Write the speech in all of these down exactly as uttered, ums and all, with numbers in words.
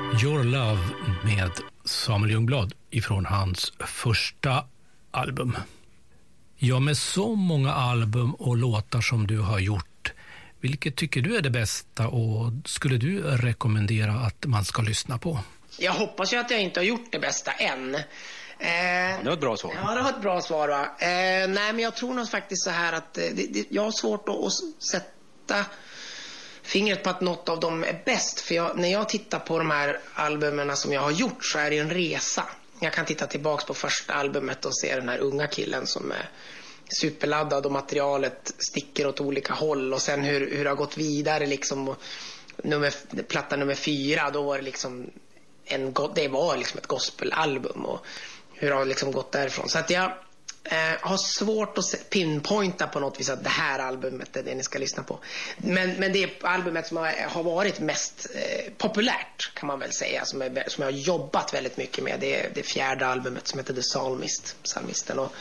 Your Love med Samuel Ljungblad ifrån hans första album. Ja, med så många album och låtar som du har gjort, vilket tycker du är det bästa och skulle du rekommendera att man ska lyssna på? Jag hoppas ju att jag inte har gjort det bästa än. Eh, det var ett bra svar. Ja, det var ett bra svar, va? Eh, nej, men jag tror nog faktiskt så här att det, det, jag har svårt att, att sätta fingret på att något av dem är bäst. För jag, när jag tittar på de här albumerna som jag har gjort så är det en resa. Jag kan titta tillbaks på första albumet och se den här unga killen som är superladdad och materialet sticker åt olika håll. Och sen hur, hur det har gått vidare liksom. Och nummer, platta nummer fyra, då var det liksom en, det var liksom ett gospelalbum. Och hur det har liksom gått därifrån. Så att jag eh, har svårt att pinpointa på något vis att det här albumet är det ni ska lyssna på. Men, men det albumet som har, har varit mest eh, populärt kan man väl säga, som, är, som jag har jobbat väldigt mycket med, det är det fjärde albumet som heter The Psalmist, Psalmisten. Och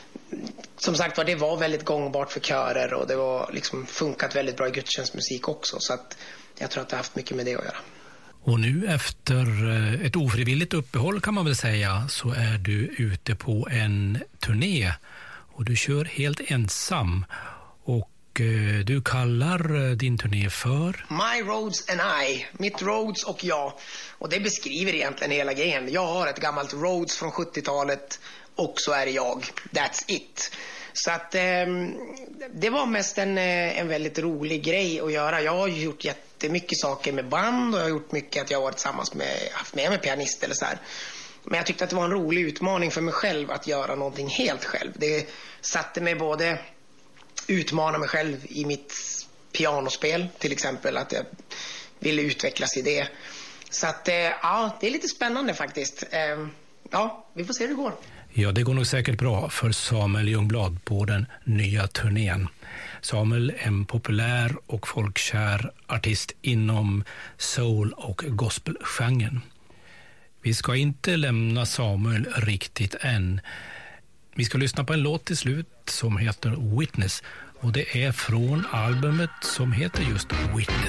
som sagt var, det var väldigt gångbart för körer och det var liksom funkat väldigt bra i gudstjänstmusik också, så att jag tror att det har haft mycket med det att göra. Och nu efter ett ofrivilligt uppehåll kan man väl säga, så är du ute på en turné och du kör helt ensam och du kallar din turné för My Roads and I, mitt Rhodes och jag, och det beskriver egentligen hela grejen. Jag har ett gammalt Rhodes från sjuttiotalet och så är det jag, that's it. Så att eh, det var mest en, en väldigt rolig grej att göra. Jag har ju gjort jättemycket saker med band och jag har gjort mycket att jag har varit tillsammans med, haft med mig pianist eller så här. Men jag tyckte att det var en rolig utmaning för mig själv att göra någonting helt själv. Det satte mig både utmana mig själv i mitt pianospel till exempel, att jag ville utvecklas i det. Så att eh, ja, det är lite spännande faktiskt. Eh, ja, vi får se hur det går. Ja, det går nog säkert bra för Samuel Ljungblad på den nya turnén. Samuel är en populär och folkkär artist inom soul- och gospelgenren. Vi ska inte lämna Samuel riktigt än. Vi ska lyssna på en låt till slut som heter Witness, och det är från albumet som heter just Witness.